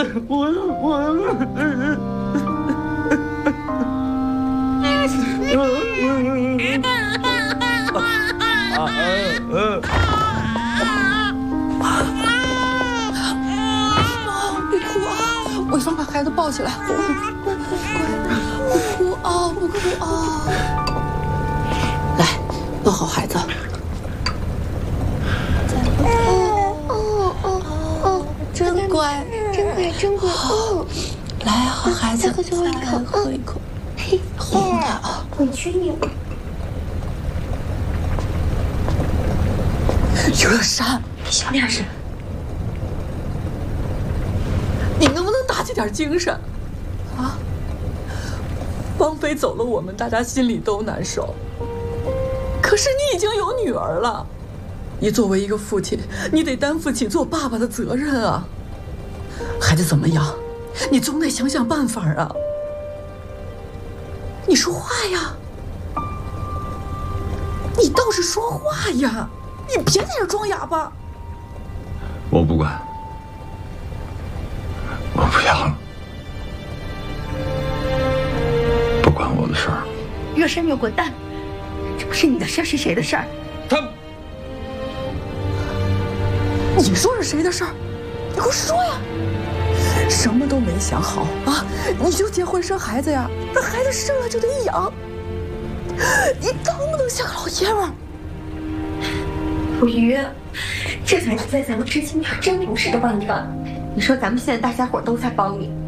别哭啊！我先把孩子抱起来。乖，不哭啊，不哭啊！来，抱好孩子。真乖， 真乖，真乖。哦， 来，好孩子， 再喝最后一口， 喝一口。哄他啊！ 委屈你了。 热山， 小点声。 你能不能打起点精神？啊！王菲走了，我们大家心里都难受。可是你已经有女儿了，你作为一个父亲，你得担负起做爸爸的责任啊。孩子怎么样？你总得想想办法啊。你说话呀！你倒是说话呀！你别在这装哑巴。 我不管，我不要了，不关我的事儿。 热山，你滚蛋！这不是你的事儿，是谁的事儿？ 你说是谁的事儿？你给我说呀！什么都没想好啊，你就结婚生孩子呀？那孩子生了就得养，你能不能像个老爷们儿？ 鲁豫，这才是在咱们知青面真不是个帮你吧？你说咱们现在大家伙都在帮你，